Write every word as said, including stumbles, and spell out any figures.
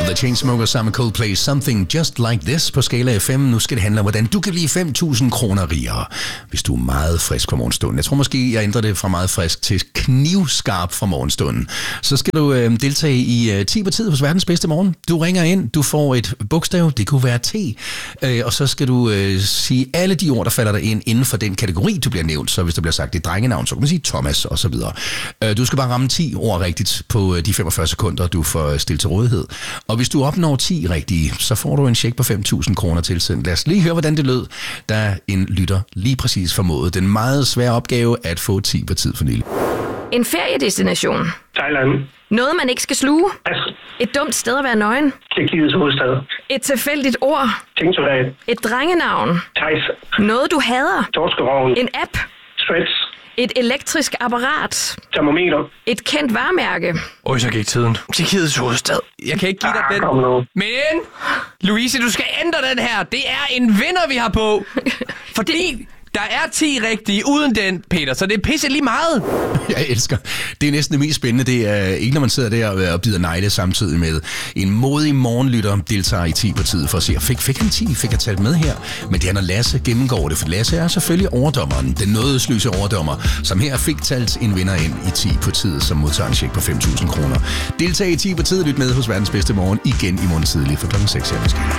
The Chainsmokers sammen med Coldplay, Something Just Like This på Skala F M. Nu skal det handle om, hvordan du kan blive fem tusind kroner rigere, hvis du er meget frisk fra morgenstunden. Jeg tror måske, jeg ændrer det fra meget frisk til knivskarp fra morgenstunden. Så skal du øh, deltage i øh, ti på tid hos verdens bedste morgen. Du ringer ind, du får et bogstav, det kunne være T, øh, og så skal du øh, sige alle de ord, der falder dig ind inden for den kategori, du bliver nævnt. Så hvis der bliver sagt et drengenavn, så kan man sige Thomas og så videre. Øh, du skal bare ramme ti ord rigtigt på øh, de femogfyrre sekunder, du får stillet til rådighed. Og hvis du opnår ti rigtige, så får du en check på fem tusind kroner tilsendt. Lad os lige høre, hvordan det lød, da en lytter lige præcis formåede den meget svære opgave at få ti på tid for nylig. En feriedestination. Thailand. Noget, man ikke skal sluge. Pas. Et dumt sted at være nøgen. Tjekkiets hovedstad. Et tilfældigt ord. Tingsoldat. Et drengenavn. Thijs. Noget, du hader. Torskeroven. En app. Threads. Et elektrisk apparat. Termometer. Et kendt varemærke. Oj, så gik tiden. Tjekkiets hovedstad. Jeg kan ikke give dig Ah, den. kom nu. Men, Louise, du skal ændre den her. Det er en vinder, vi har på. Fordi der er ti rigtige uden den, Peter, så det er pisse lige meget. Jeg elsker. Det er næsten det mest spændende. Det er ikke, når man sidder der og bider negle samtidig med en modig morgenlytter deltager i ti på tid for at se, fik, fik han ti? Fik jeg talt med her? Men det er, når Lasse gennemgår det, for Lasse er selvfølgelig overdommeren, den nådesløse overdommer, som her fik talt en vinder ind i ti på tid, som modtager en check på fem tusind kroner. Deltag i ti på tid, lyt med hos verdens bedste morgen igen i morgen tidlig for klokken seks her på Skala.